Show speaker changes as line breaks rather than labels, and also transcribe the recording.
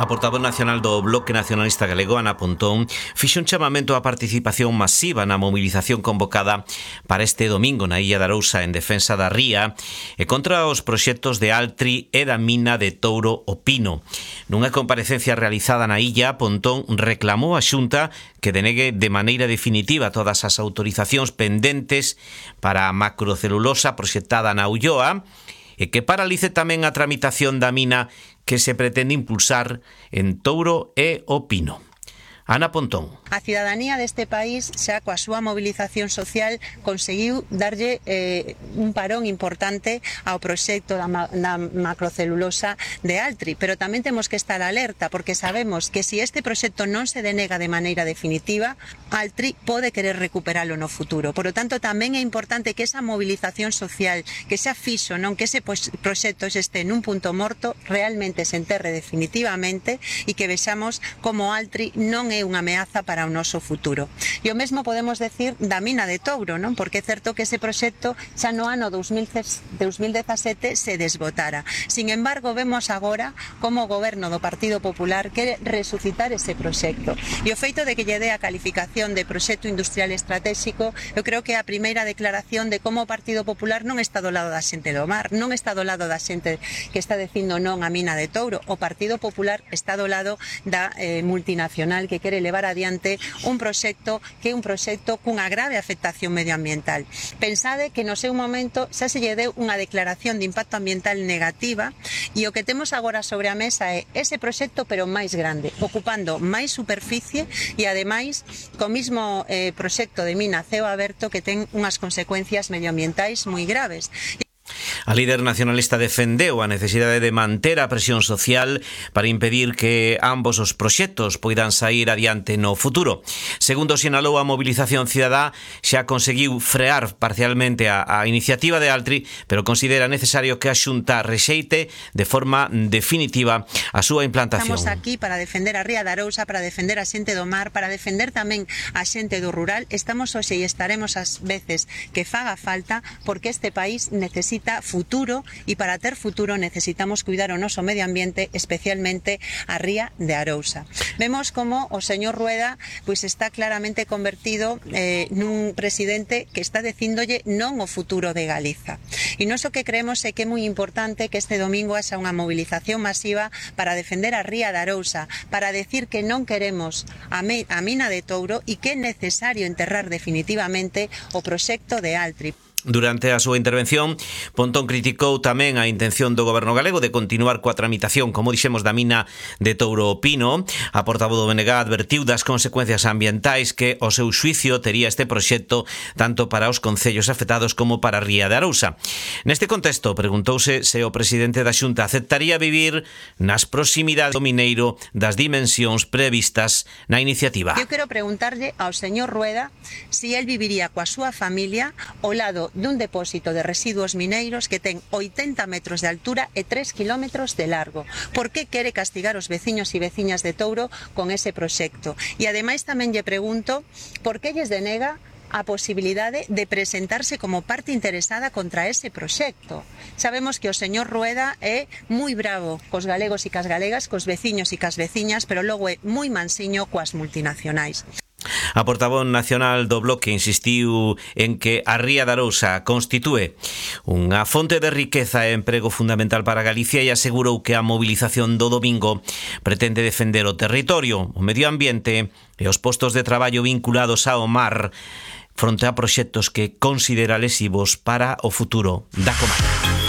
A portavoz nacional do Bloque Nacionalista Galego, Ana Pontón, fixo un chamamento á participación masiva na mobilización convocada para este domingo na Illa de Arousa en defensa da ría e contra os proxectos de Altri e da mina de Touro o Pino. Nunha comparecencia realizada na illa, Pontón reclamou á Xunta que denegue de maneira definitiva todas as autorizacións pendentes para a macrocelulosa proxectada na Ulloa e que paralice tamén a tramitación da mina que se pretende impulsar en Touro e o Pino. Ana Pontón.
A cidadanía deste país xa coa súa mobilización social conseguiu darlle un parón importante ao proxecto da macrocelulosa de Altri, pero tamén temos que estar alerta porque sabemos que se este proxecto non se denega de maneira definitiva, Altri pode querer recuperalo no futuro. Por lo tanto, tamén é importante que esa movilización social que xa fixo, non que ese proxecto este nun punto morto realmente se enterre definitivamente e que vexamos como Altri non é unha ameaza para o noso futuro. E o mesmo podemos decir da mina de Touro, non? Porque é certo que ese proxecto xa no ano 2017 se desbotara. Sin embargo, vemos agora como o goberno do Partido Popular quere resucitar ese proxecto. E o feito de que lle dé a calificación de proxecto industrial estratégico, eu creo que é a primeira declaración de como o Partido Popular non está do lado da xente do mar, non está do lado da xente que está dicindo non á mina de Touro. O Partido Popular está do lado da multinacional que quere levar adiante un proxecto que é un proxecto cunha grave afectación medioambiental. Pensade que no seu momento xa se lle deu unha declaración de impacto ambiental negativa e o que temos agora sobre a mesa é ese proxecto pero máis grande, ocupando máis superficie e ademais co mismo proxecto de mina a ceo aberto que ten unhas consecuencias medioambientais moi graves.
A líder nacionalista defendeu a necesidade de manter a presión social para impedir que ambos os proxectos poidan sair adiante no futuro. Segundo sinalou, a mobilización cidadá xa conseguiu frear parcialmente a iniciativa de Altri, pero considera necesario que a Xunta rexeite de forma definitiva a súa implantación.
Estamos aquí para defender a ría de Arousa, para defender a xente do mar, para defender tamén a xente do rural. Estamos hoxe e estaremos as veces que faga falta porque este país necesita futuro e para ter futuro necesitamos cuidar o noso medio ambiente, especialmente a ría de Arousa. Vemos como o señor Rueda pois está claramente convertido nun presidente que está dicíndolle non o futuro de Galiza. E nós o que creemos é que é moi importante que este domingo haxa unha movilización masiva para defender a ría de Arousa, para decir que non queremos a mina de Touro e que é necesario enterrar definitivamente o proxecto de Altri.
Durante a súa intervención, Pontón criticou tamén a intención do goberno galego de continuar coa tramitación, como dixemos, da mina de Touro o Pino. A portavoz do BNG advertiu das consecuencias ambientais que o seu xuicio tería este proxecto tanto para os concellos afectados como para a ría de Arousa. Neste contexto, preguntouse se o presidente da Xunta aceptaría vivir nas proximidades do mineiro das dimensións previstas na iniciativa.
Eu quero preguntarlle ao señor Rueda se el viviría coa súa familia ao lado dun depósito de residuos mineiros que ten 80 metros de altura e 3 kilómetros de largo. Por que quere castigar os veciños e veciñas de Touro con ese proxecto? E ademais tamén lle pregunto por que lles denega a posibilidade de presentarse como parte interesada contra ese proxecto. Sabemos que o señor Rueda é moi bravo cos galegos e cas galegas, cos veciños e cas veciñas, pero logo é moi mansiño coas multinacionais.
A portavoz nacional do Bloque insistiu en que a ría de Arousa constitúe unha fonte de riqueza e emprego fundamental para Galicia e asegurou que a mobilización do domingo pretende defender o territorio, o medio ambiente e os postos de traballo vinculados ao mar fronte a proxectos que considera lesivos para o futuro da comarca.